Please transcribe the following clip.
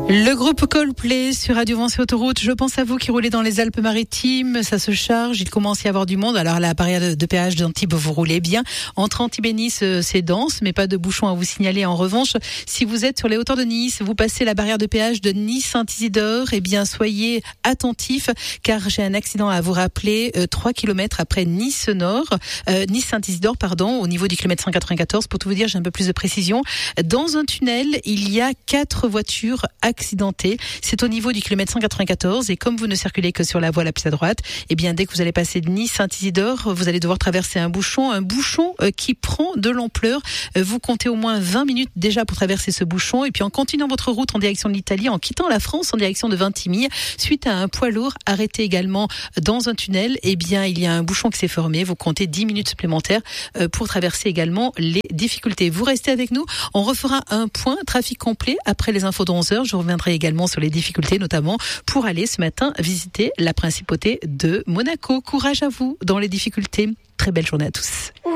Le groupe Coldplay sur Radio Vence Autoroute. Je pense à vous qui roulez dans les Alpes-Maritimes. Ça se charge. Il commence à y avoir du monde. Alors, la barrière de péage d'Antibes, vous roulez bien. Entre Antibes et Nice, c'est dense, mais pas de bouchons à vous signaler. En revanche, si vous êtes sur les hauteurs de Nice, vous passez la barrière de péage de Nice-Saint-Isidore, eh bien, soyez attentifs, car j'ai un accident à vous rappeler, 3 km après Nice-Nord, Nice-Saint-Isidore, pardon, au niveau du kilomètre 194. Pour tout vous dire, j'ai un peu plus de précision. Dans un tunnel, il y a 4 voitures accidenté. C'est au niveau du kilomètre 194 et comme vous ne circulez que sur la voie la plus à droite, eh bien dès que vous allez passer de Nice-Saint-Isidore, vous allez devoir traverser un bouchon qui prend de l'ampleur. Vous comptez au moins 20 minutes déjà pour traverser ce bouchon et puis en continuant votre route en direction de l'Italie, en quittant la France en direction de Vintimille, suite à un poids lourd arrêté également dans un tunnel, eh bien il y a un bouchon qui s'est formé. Vous comptez 10 minutes supplémentaires pour traverser également les difficultés. Vous restez avec nous. On refera un point trafic complet après les infos de 11h. Je reviendrai également sur les difficultés, notamment pour aller ce matin visiter la principauté de Monaco. Courage à vous dans les difficultés. Très belle journée à tous.